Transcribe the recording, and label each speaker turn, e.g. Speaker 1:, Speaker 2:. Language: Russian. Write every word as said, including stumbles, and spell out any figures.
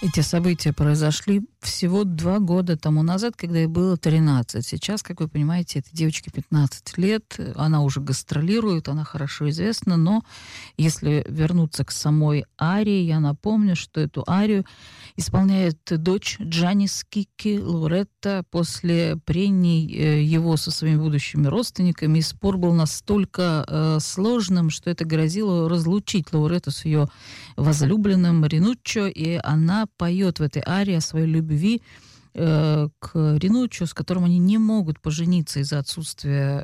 Speaker 1: Эти события произошли всего два года тому назад, когда ей было тринадцать. Сейчас, как вы понимаете, этой девочке пятнадцать лет, она уже гастролирует, она хорошо известна, но если вернуться к самой арии, я напомню, что эту арию исполняет дочь Джанис Кикки Лоретта после прений его со своими будущими родственниками. И спор был настолько э, сложным, что это грозило разлучить Лоретту с ее возлюбленным Ринуччо, и она поет в этой арии о своей любви э, к Ринуччо, с которым они не могут пожениться из-за отсутствия